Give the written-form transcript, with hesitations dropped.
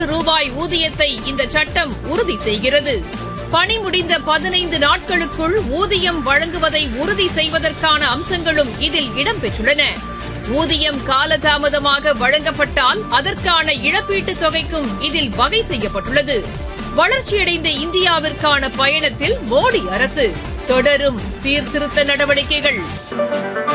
ரூபாய் ஊதியத்தை இந்த சட்டம் உறுதி செய்கிறது. பணி முடிந்த 15 நாட்களுக்குள் ஊதியம் வழங்குவதை உறுதி செய்வதற்கான அம்சங்களும் இதில் இடம்பெற்றுள்ளன. ஊதியம் காலதாமதமாக வழங்கப்பட்டால் அதற்கான இழப்பீட்டுத் தொகைக்கும் இதில் வகை செய்யப்பட்டுள்ளது. வளர்ச்சியடைந்த இந்தியாவிற்கான பயணத்தில் மோடி அரசு தொடரும் சீர்திருத்த நடவடிக்கைகள்.